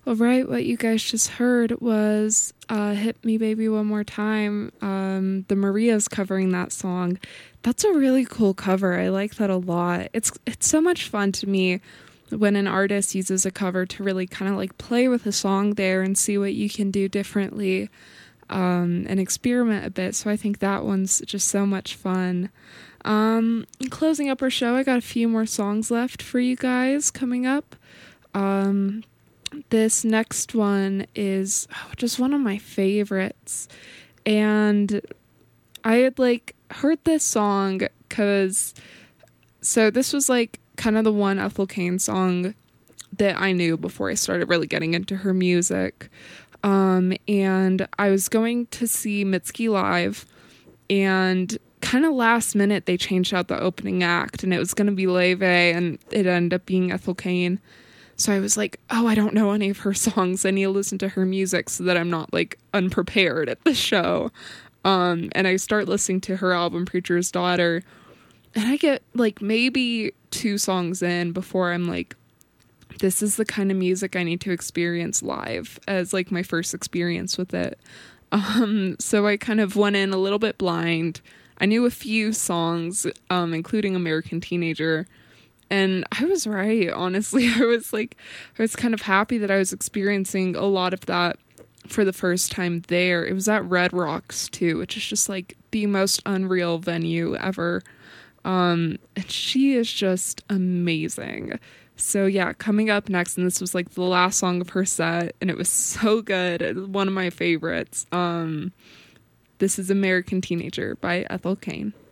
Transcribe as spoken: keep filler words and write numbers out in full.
All right, what you guys just heard was uh, Hit Me Baby One More Time. Um, the Marias covering that song. That's a really cool cover. I like that a lot. It's it's so much fun to me when an artist uses a cover to really kind of like play with a song there and see what you can do differently, um, and experiment a bit. So I think that one's just so much fun. Um, in closing up our show, I got a few more songs left for you guys coming up. Um, This next one is oh, just one of my favorites. And I had like heard this song because, so this was like kind of the one Ethel Cain song that I knew before I started really getting into her music. Um, and I was going to see Mitski live, and kind of last minute they changed out the opening act, and it was going to be Leve, and it ended up being Ethel Cain. So I was like, oh, I don't know any of her songs. I need to listen to her music so that I'm not like unprepared at the show. Um, and I start listening to her album, Preacher's Daughter. And I get like maybe two songs in before I'm like, this is the kind of music I need to experience live as like my first experience with it. Um, so I kind of went in a little bit blind. I knew a few songs, um, including American Teenager. And I was right, honestly. I was like, I was kind of happy that I was experiencing a lot of that for the first time there. It was at Red Rocks, too, which is just like the most unreal venue ever. Um, and she is just amazing. So yeah, coming up next, and this was like the last song of her set, and it was so good. It was one of my favorites. Um, this is American Teenager by Ethel Cain.